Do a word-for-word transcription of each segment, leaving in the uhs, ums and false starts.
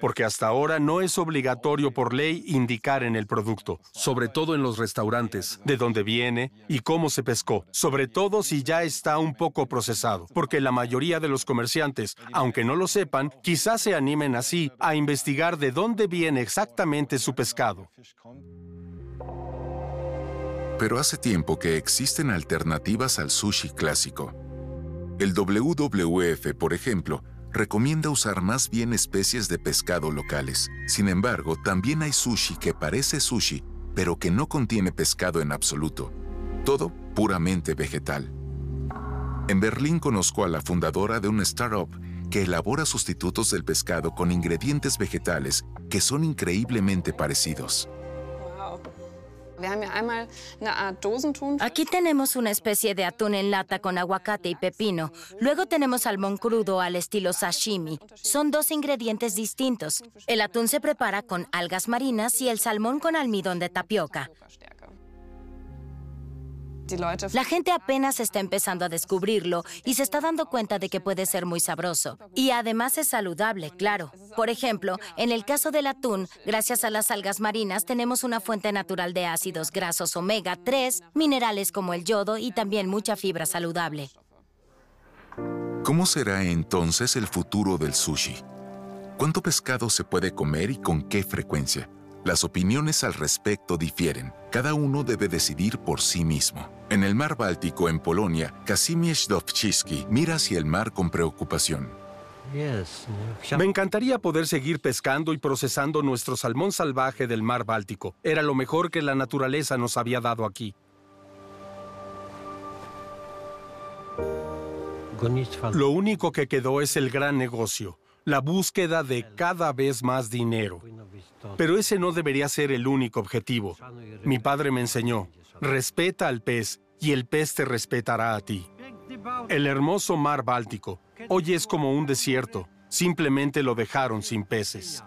porque hasta ahora no es obligatorio por ley indicar en el producto, Sobre todo en los restaurantes. de dónde viene y cómo se pescó, sobre todo si ya está un poco procesado, porque la mayoría de los comerciantes, aunque no lo sepan, quizás se animen así a investigar de dónde viene exactamente su pescado. Pero hace tiempo que existen alternativas al sushi clásico. El W W F, por ejemplo, recomienda usar más bien especies de pescado locales. Sin embargo, también hay sushi que parece sushi, pero que no contiene pescado en absoluto. Todo puramente vegetal. En Berlín conozco a la fundadora de una startup que elabora sustitutos del pescado con ingredientes vegetales que son increíblemente parecidos. Aquí tenemos una especie de atún en lata con aguacate y pepino. Luego tenemos salmón crudo al estilo sashimi. Son dos ingredientes distintos. El atún se prepara con algas marinas y el salmón con almidón de tapioca. La gente apenas está empezando a descubrirlo y se está dando cuenta de que puede ser muy sabroso. Y además es saludable, claro. Por ejemplo, en el caso del atún, gracias a las algas marinas tenemos una fuente natural de ácidos grasos omega tres, minerales como el yodo y también mucha fibra saludable. ¿Cómo será entonces el futuro del sushi? ¿Cuánto pescado se puede comer y con qué frecuencia? Las opiniones al respecto difieren. Cada uno debe decidir por sí mismo. En el mar Báltico, en Polonia, Kazimierz Dowczycki mira hacia el mar con preocupación. Me encantaría poder seguir pescando y procesando nuestro salmón salvaje del mar Báltico. Era lo mejor que la naturaleza nos había dado aquí. Lo único que quedó es el gran negocio, la búsqueda de cada vez más dinero. Pero ese no debería ser el único objetivo. Mi padre me enseñó, respeta al pez y el pez te respetará a ti. El hermoso mar Báltico hoy es como un desierto, simplemente lo dejaron sin peces.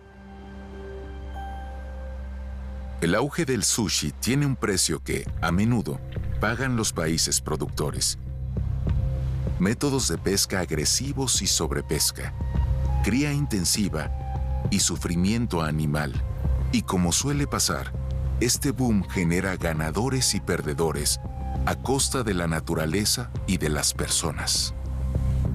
El auge del sushi tiene un precio que, a menudo, pagan los países productores. Métodos de pesca agresivos y sobrepesca, cría intensiva y sufrimiento animal. Y como suele pasar, este boom genera ganadores y perdedores a costa de la naturaleza y de las personas.